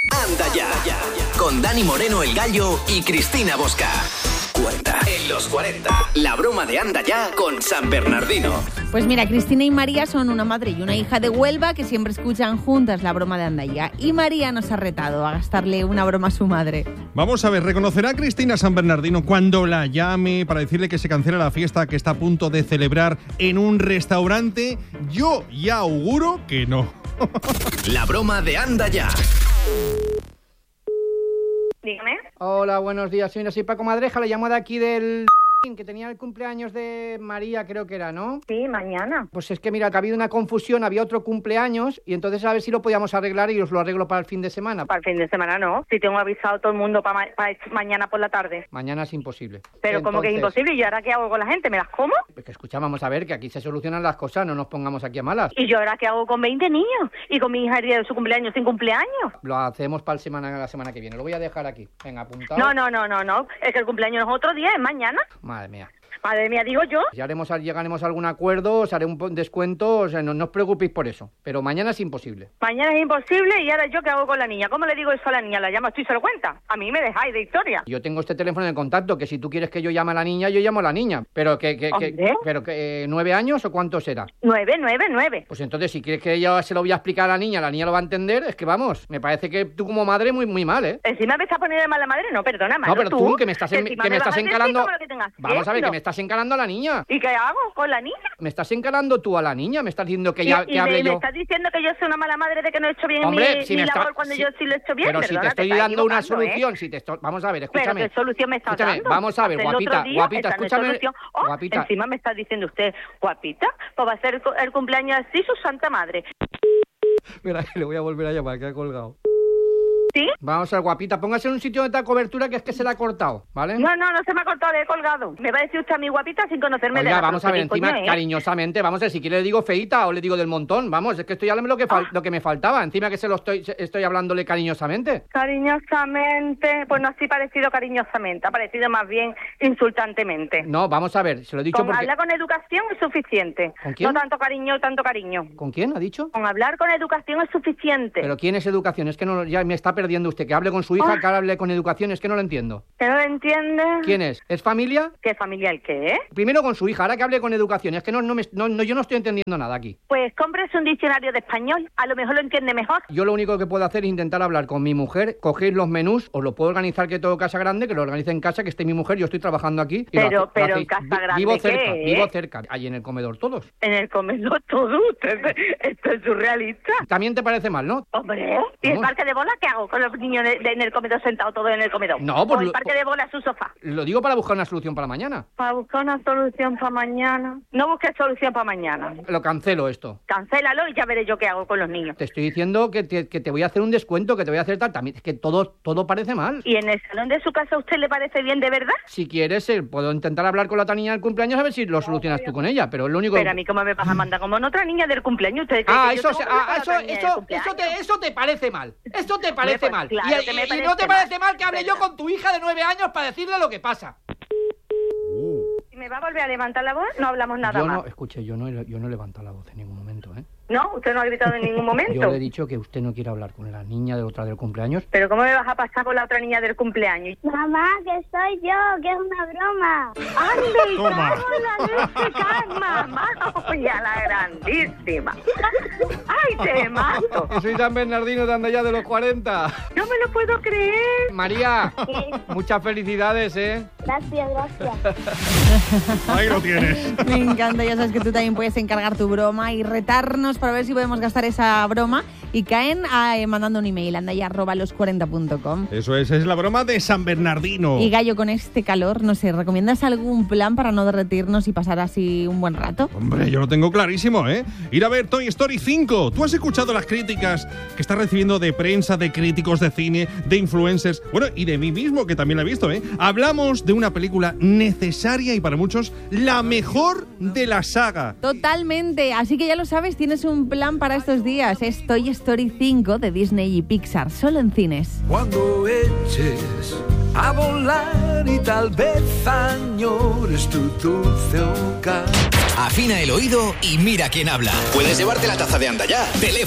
Anda ya, con Dani Moreno el Gallo y Cristina Bosca. Cuenta en los 40. La broma de Anda ya con San Bernardino. Pues mira, Cristina y María son una madre y una hija de Huelva que siempre escuchan juntas la broma de Anda ya. Y María nos ha retado a gastarle una broma a su madre. Vamos a ver, ¿reconocerá Cristina San Bernardino cuando la llame para decirle que se cancela la fiesta que está a punto de celebrar en un restaurante? Yo ya auguro que no. La broma de Anda ya. Dígame. Hola, buenos días. Soy Paco Madreja, le llamo de aquí del... que tenía el cumpleaños de María, creo que era, ¿no? Sí, mañana. Pues es que mira, que ha habido una confusión, había otro cumpleaños y entonces a ver si lo podíamos arreglar y os lo arreglo para el fin de semana. Para el fin de semana no. Si tengo avisado a todo el mundo para mañana por la tarde. Mañana es imposible. Pero entonces, ¿cómo que es imposible? ¿Y ahora qué hago con la gente? ¿Me las como? Pues que escucha, vamos a ver, que aquí se solucionan las cosas, no nos pongamos aquí a malas. ¿Y yo ahora qué hago con 20 niños? ¿Y con mi hija el día de su cumpleaños sin cumpleaños? Lo hacemos para la semana que viene. Lo voy a dejar aquí. Venga, apuntado. No. Es que el cumpleaños es otro día, es mañana. Madre mía. Madre mía, digo yo. Ya llegaremos a algún acuerdo, os haré un descuento, o sea, no os preocupéis por eso. Pero mañana es imposible. Mañana es imposible y ahora yo qué hago con la niña. ¿Cómo le digo eso a la niña? ¿La llamo tú y se lo cuenta? A mí me dejáis de historia. Yo tengo este teléfono de contacto, que si tú quieres que yo llame a la niña, yo llamo a la niña. Pero que 9 años o cuántos será. 9. Pues entonces, si quieres que ella se lo voy a explicar a la niña lo va a entender, es que vamos, me parece que tú como madre muy mal, ¿eh? Encima me estás poniendo de mala madre, no, perdona, no, pero tú que me estás encarando. Vamos a ver, que me estás encarando a la niña. ¿Y qué hago con la niña? Me estás encarando tú a la niña, me estás diciendo que hable yo. ¿Me estás diciendo que yo soy una mala madre de que no he hecho bien mi labor cuando yo sí lo he hecho bien? Pero Perdona, si te estoy dando una solución, vamos a ver, escúchame. ¿Pero qué solución me estás dando? Vamos a ver, guapita, escúchame. Guapita. Encima me estás diciendo usted, guapita, pues va a ser el cumpleaños así su santa madre. Mira, le voy a volver a llamar, que ha colgado. ¿Sí? Vamos a ver, guapita, póngase en un sitio de tal cobertura que es que se la ha cortado, ¿vale? No se me ha cortado, le he colgado. Me va a decir usted a mi guapita sin conocerme. Oiga, vamos a ver, encima, cariñosamente, vamos a ver, si quiere le digo feita o le digo del montón, vamos, es que estoy hablando lo que me faltaba, encima que estoy hablándole cariñosamente. Cariñosamente, pues no así parecido cariñosamente, ha parecido más bien insultantemente. No, vamos a ver, se lo he dicho porque... Hablar con educación es suficiente. ¿Con quién? No tanto cariño. ¿Con quién ha dicho? Con hablar con educación es suficiente. ¿Pero quién es educación? Es que no, ya me está perdiendo usted, que hable con su hija, que hable con educación, es que no lo entiendo. ¿Que no lo entiende? ¿Quién es? ¿Es familia? ¿Qué familia el qué? Primero con su hija, ahora que hable con educación, es que yo no estoy entendiendo nada aquí. Pues cómprese un diccionario de español, a lo mejor lo entiende mejor. Yo lo único que puedo hacer es intentar hablar con mi mujer, coger los menús, os lo puedo organizar que todo casa grande, que lo organice en casa, que esté mi mujer, yo estoy trabajando aquí. Pero en casa grande, vivo cerca, allí en el comedor todos. ¿En el comedor todos? ¿Esto es surrealista? También te parece mal, ¿no? Hombre, ¿y el parque de bola qué hago con los niños en el comedor sentados todos en el comedor? No, pues... ¿O el parque de bola a su sofá? Lo digo para buscar una solución para mañana. ¿Para buscar una solución para mañana? No busques solución para mañana. Lo cancelo esto. Cancélalo y ya veré yo qué hago con los niños. Te estoy diciendo que te voy a hacer un descuento, que te voy a hacer tal. También es que todo parece mal. ¿Y en el salón de su casa a usted le parece bien de verdad? Si quieres, puedo intentar hablar con la otra niña del cumpleaños a ver si lo solucionas tú con ella, pero es lo único... Pero a mí, ¿cómo me vas a mandar como en otra niña del cumpleaños? ¿Usted eso te parece mal. Eso te parece mal. Claro y no te parece mal que hable yo con tu hija de 9 años para decirle lo que pasa. Si me va a volver a levantar la voz, no hablamos nada más. Escuche, yo no he levantado la voz en ningún momento, ¿eh? No, usted no ha gritado en ningún momento. Yo le he dicho que usted no quiere hablar con la niña de otra del cumpleaños. ¿Pero cómo me vas a pasar con la otra niña del cumpleaños? Mamá, que soy yo, que es una broma. ¡Ande, cago en la leche, mamá! ¡Oye, a la grandísima! ¡Ay, te mato! Soy San Bernardino de Anda ya de los 40. ¡No me lo puedo creer! María, muchas felicidades, ¿eh? Gracias. Ahí lo tienes. Me encanta, ya sabes que tú también puedes encargar tu broma y retarnos para ver si podemos gastar esa broma. Y caen mandando un email, andaya@los40.com. Eso es la broma de San Bernardino. Y Gallo, con este calor, no sé, ¿recomiendas algún plan para no derretirnos y pasar así un buen rato? Hombre, yo lo tengo clarísimo, ¿eh? Ir a ver Toy Story 5. ¿Tú has escuchado las críticas que estás recibiendo de prensa, de críticos de cine, de influencers? Bueno, y de mí mismo, que también la he visto, ¿eh? Hablamos de una película necesaria y para muchos la mejor de la saga. Totalmente, así que ya lo sabes, tienes un plan para estos días. Es Toy Story 5 de Disney y Pixar, solo en cines. Cuando eches a volar y tal vez añores tu dulce hogar. Afina el oído y mira quién habla. Puedes llevarte la taza de Anda ya.